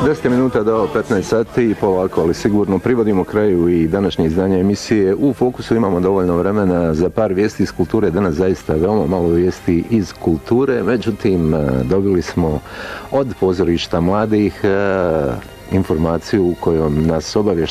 10 minuta do 15 sati i polako, ali sigurno privodimo kraju i današnje izdanje emisije. U fokusu imamo dovoljno vremena za par vijesti iz kulture. Danas zaista veoma malo vijesti iz kulture, međutim dobili smo od pozorišta mladih informaciju kojom nas obavješta